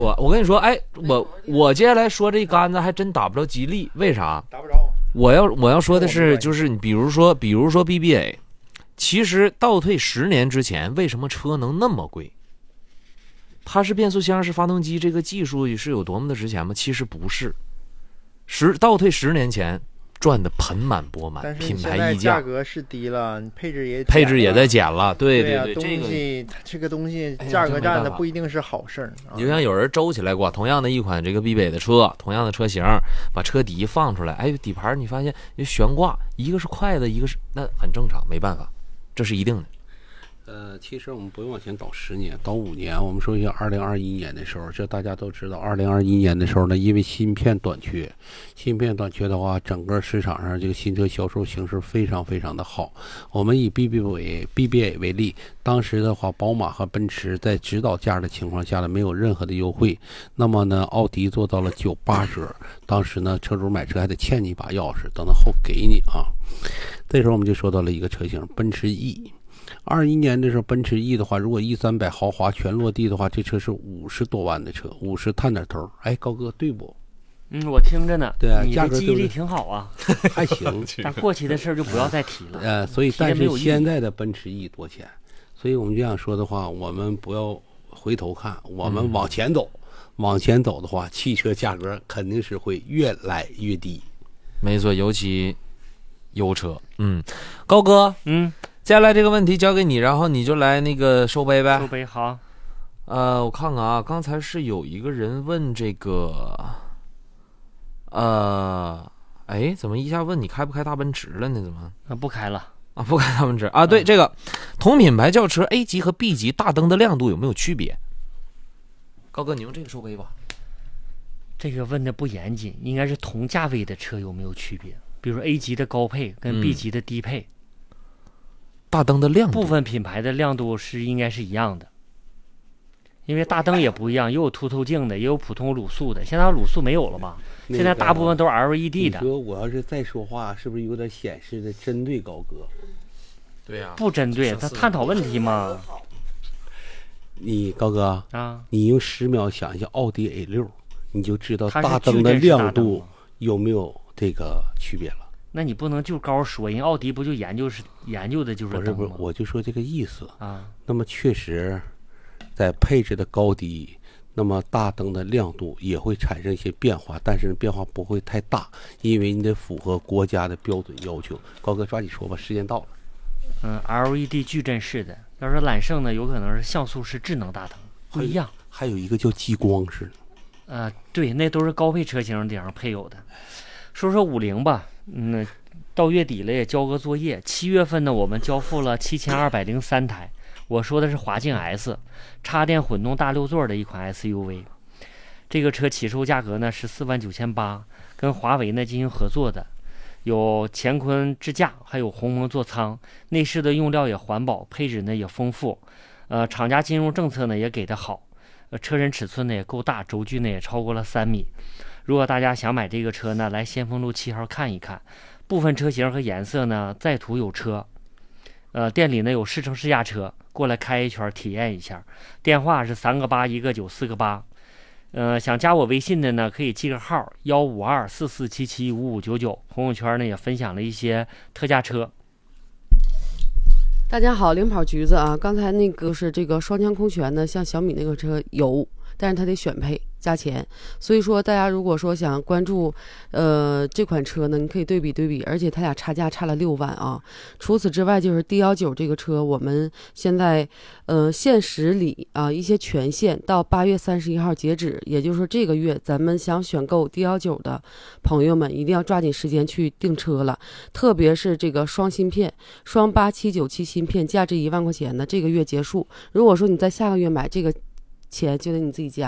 我跟你说，哎，我接下来说这杆子还真打不着吉利，为啥？ 打不着。 我要说的是，就是你比如说 BBA， 其实倒退10年之前，为什么车能那么贵？它是变速箱是发动机，这个技术是有多么的值钱吗？其实不是，倒退10年前赚的盆满钵满，品牌溢价， 价格是低了，配置也在减了，对， 这个东西价格战的不一定是好事儿。 就像有人周起来过，同样的一款这个 BBA 的车，同样的车型，把车底一放出来，哎，底盘你发现悬挂，一个是快的，一个是那很正常，没办法，这是一定的。 其实我们不用往前倒10年，倒5年。我们说一下2021年的时候，这大家都知道，2021年的时候呢，因为芯片短缺的话，整个市场上这个新车销售形势非常非常的好。我们以 BBA 为例，当时的话，宝马和奔驰在指导价的情况下呢，没有任何的优惠。那么呢，奥迪做到了98折，当时呢，车主买车还得欠你一把钥匙，等到后给你啊。这时候我们就说到了一个车型，奔驰 E。21年的时候，奔驰 E 的话，如果 E300 豪华全落地的话，这车是50多万的车，50探点头。哎，高哥对不？ 我听着呢。 对啊， 你的记忆力挺好啊。 还行。 但过去的事就不要再提了。 所以但是现在的奔驰 E 多钱？所以我们这样说的话，我们不要回头看，我们往前走。往前走的话，汽车价格肯定是会越来越低。 没错，尤其油车。高哥，接下来这个问题交给你，然后你就来那个收杯呗。 收杯好。 我看看啊，刚才是有一个人问这个，怎么一下问你开不开大奔驰了呢？怎么不开了啊？不开大奔驰啊？对，这个同品牌轿车 A 级和 B 级大灯的亮度有没有区别？高哥，你用这个收杯吧。 这个问的不严谨，应该是同价位的车有没有区别？比如说 A 级的高配跟 B 级的低配。 大灯的亮度， 部分品牌的亮度应该是一样的，因为大灯也不一样，也有凸透镜的，也有普通卤素的。现在卤素没有了嘛？现在大部分都是 LED 的。 你说我要是再说话，是不是有点显示的针对高哥？ 对呀， 不针对，他探讨问题嘛。 你高哥啊， 你用10秒想一下奥迪 A6，你就知道大灯的亮度有没有这个区别了。 那你不能就高说，人奥迪不就研究的就是灯吗？ 不是，我就说这个意思啊。 那么确实，在配置的高低，那么大灯的亮度也会产生一些变化，但是变化不会太大，因为你得符合国家的标准要求。高哥抓紧说吧，时间到了。 LED 矩阵式的，要是揽胜呢，有可能是像素式智能大灯，不一样。 还有一个叫激光式的。对，那都是高配车型顶上配有的。说50吧。到月底了也交个作业。7月份呢，我们交付了7203台。我说的是华境 S， 插电混动大6座的一款 SUV。这个车起售价格呢是49800，跟华为呢进行合作的，有乾坤支架，还有鸿蒙座舱，内饰的用料也环保，配置呢也丰富。厂家金融政策呢也给的好。车身尺寸呢也够大，轴距呢也超过了3米。如果大家想买这个车呢，来先锋路7号看一看。部分车型和颜色呢在途有车。店里呢有试乘试驾车，过来开一圈体验一下。电话是3个8 1个9 4个8。想加我微信的呢，可以记个号15244775599。朋友圈呢也分享了一些特价车。 大家好，领跑橘子啊，刚才那个是这个双腔空悬呢，像小米那个车有，但是它得选配加钱，所以说大家如果说想关注这款车呢，你可以对比对比，而且它俩差价差了6万啊。除此之外，就是 D19 这个车，我们现在限时里啊一些权限到8月31号截止，也就是说这个月咱们想选购 D19 的朋友们一定要抓紧时间去订车了，特别是这个双芯片，双8797芯片，价值1万块钱的这个月结束。如果说你在下个月买，这个钱就得你自己加。